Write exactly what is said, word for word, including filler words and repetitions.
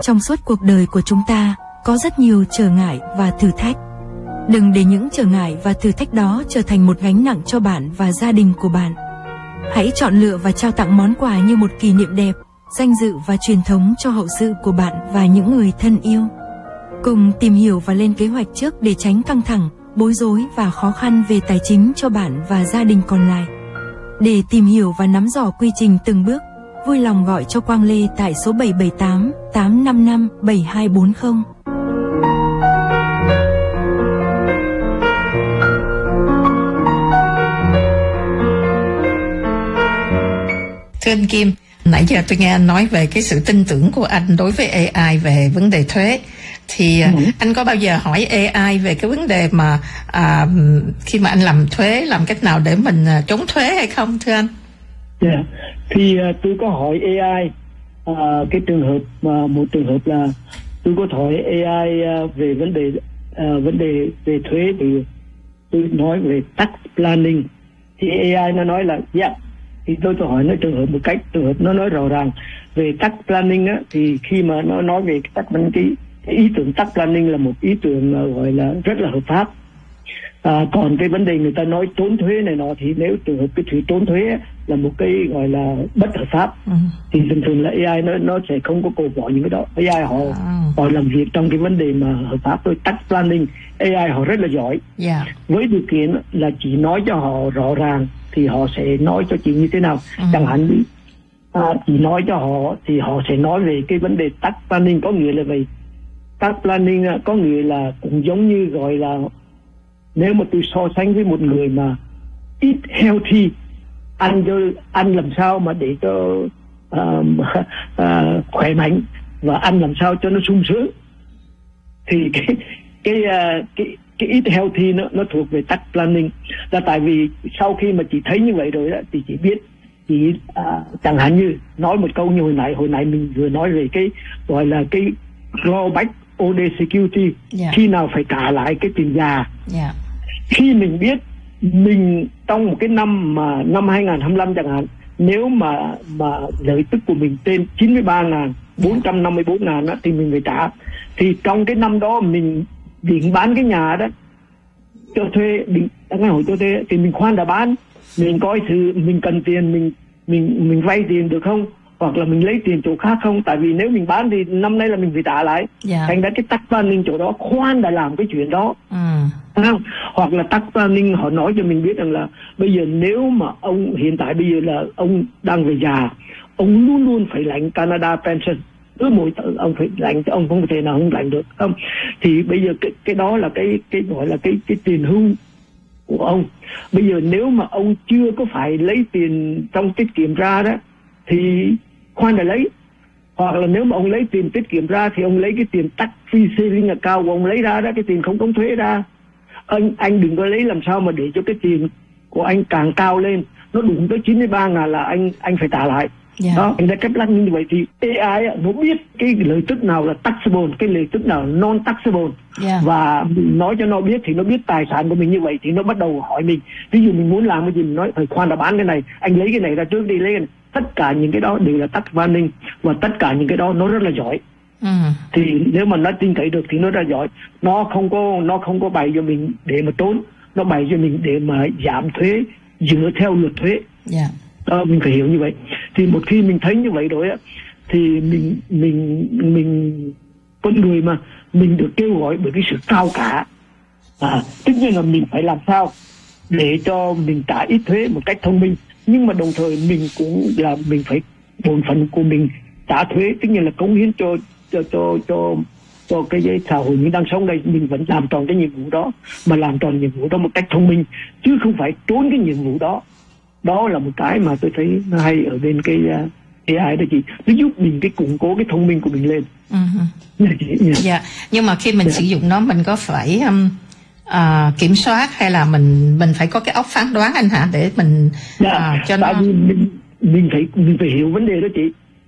Trong suốt cuộc đời của chúng ta, có rất nhiều trở ngại và thử thách. Đừng để những trở ngại và thử thách đó trở thành một gánh nặng cho bạn và gia đình của bạn. Hãy chọn lựa và trao tặng món quà như một kỷ niệm đẹp, danh dự và truyền thống cho hậu sự của bạn và những người thân yêu. Cùng tìm hiểu và lên kế hoạch trước để tránh căng thẳng, bối rối và khó khăn về tài chính cho bạn và gia đình còn lại. Để tìm hiểu và nắm rõ quy trình từng bước, vui lòng gọi cho Quang Lê tại số bảy bảy tám tám năm năm bảy hai bốn không. Thưa anh Kim, nãy giờ tôi nghe anh nói về cái sự tin tưởng của anh đối với a i về vấn đề thuế. Thì ừ. anh có bao giờ hỏi a i về cái vấn đề mà à, khi mà anh làm thuế, làm cách nào để mình trốn thuế hay không, thưa anh? Yeah. Thì uh, tôi có hỏi a i uh, cái trường hợp uh, một trường hợp là tôi có hỏi a i uh, về vấn đề uh, vấn đề về thuế, thì tôi nói về tax planning, thì a i nó nói là dạ. Yeah. Thì tôi tôi hỏi nó trường hợp một cách trường hợp nó nói rõ ràng về tax planning á, thì khi mà nó nói về cái tax planning, cái, cái ý tưởng tax planning là một ý tưởng uh, gọi là rất là hợp pháp. À, còn cái vấn đề người ta nói trốn thuế này nọ, thì nếu trường hợp cái sự trốn thuế á, là một cái gọi là bất hợp pháp, ừ. thì thường thường là a i nó nó sẽ không có cổ bỏ những cái đó. a i họ ừ. họ làm việc trong cái vấn đề mà hợp pháp thôi. Tax planning a i họ rất là giỏi, yeah. với điều kiện là chỉ nói cho họ rõ ràng thì họ sẽ nói cho chị như thế nào. ừ. Chẳng hạn như à, chỉ nói cho họ thì họ sẽ nói về cái vấn đề tax planning, có nghĩa là về tax planning có nghĩa là cũng giống như gọi là nếu mà tôi so sánh với một người mà eat healthy, ăn cho ăn làm sao mà để cho uh, uh, khỏe mạnh và ăn làm sao cho nó sung sướng, thì cái cái uh, cái cái eat healthy nó nó thuộc về tax planning. Là tại vì sau khi mà chị thấy như vậy rồi đó, thì chị biết chị uh, chẳng hạn như nói một câu như hồi nãy hồi nãy mình vừa nói về cái gọi là cái drawback o đê security, yeah. khi nào phải trả lại cái tiền già. yeah. Khi mình biết mình trong một cái năm mà năm hai không hai lăm chẳng hạn, nếu mà mà lợi tức của mình trên chín mươi ba nghìn bốn trăm năm mươi bốn ngàn đó, thì mình phải trả. Thì trong cái năm đó mình định bán cái nhà đó cho thuê, định đăng ký hội cho thuê, thì mình khoan đã bán, mình coi sự mình cần tiền, mình mình mình vay tiền được không, hoặc là mình lấy tiền chỗ khác không. Tại vì nếu mình bán thì năm nay là mình phải trả lại. yeah. Thành ra cái tax planning chỗ đó khoan đã làm cái chuyện đó. ừ. không? Hoặc là tax planning họ nói cho mình biết rằng là bây giờ nếu mà ông hiện tại bây giờ là ông đang về già, ông luôn luôn phải lãnh Canada pension, cứ mỗi ông phải lãnh, ông không thể nào không lãnh được, không? Thì bây giờ cái cái đó là cái cái gọi là cái cái tiền hưu của ông. Bây giờ nếu mà ông chưa có phải lấy tiền trong tiết kiệm ra đó thì khoan để lấy, hoặc là nếu mà ông lấy tiền tiết kiệm ra thì ông lấy cái tiền tax free saving account của ông lấy ra đó, cái tiền không đóng thuế ra. Anh anh đừng có lấy làm sao mà để cho cái tiền của anh càng cao lên, nó đụng tới chín mươi ba ngàn là anh anh phải trả lại. yeah. Đó, anh đã cách lắc như vậy thì a i nó biết cái lợi tức nào là taxable, cái lợi tức nào non taxable, yeah. và nói cho nó biết thì nó biết tài sản của mình như vậy thì nó bắt đầu hỏi mình. Ví dụ mình muốn làm cái gì mình nói phải khoan đã bán cái này, anh lấy cái này ra trước đi, lấy cái này. Tất cả những cái đó đều là tax planning, và tất cả những cái đó nó rất là giỏi. ừ. Thì nếu mà nó tin cậy được thì nó rất là giỏi. Nó không có nó không có bày cho mình để mà trốn, nó bày cho mình để mà giảm thuế dựa theo luật thuế. yeah. Đó, mình phải hiểu như vậy. Thì một khi mình thấy như vậy rồi á, thì mình mình mình con người mà mình được kêu gọi bởi cái sự cao cả. À, tất nhiên là mình phải làm sao để cho mình trả ít thuế một cách thông minh, nhưng mà đồng thời mình cũng là mình phải bổn phận của mình trả thuế, tất nhiên là cống hiến cho cho cho cho cho cái xã hội mình đang sống đây. Mình vẫn làm tròn cái nhiệm vụ đó, mà làm tròn nhiệm vụ đó một cách thông minh, chứ không phải trốn cái nhiệm vụ đó. Đó là một cái mà tôi thấy nó hay ở bên cái uh, a i đó chị, nó giúp mình cái củng cố cái thông minh của mình lên. uh-huh. yeah. yeah. Nhưng mà khi mình yeah. sử dụng nó, mình có phải um, uh, kiểm soát hay là mình mình phải có cái óc phán đoán anh hả, để mình yeah. uh, cho Tại nó vì mình mình phải mình phải hiểu vấn đề đó chị.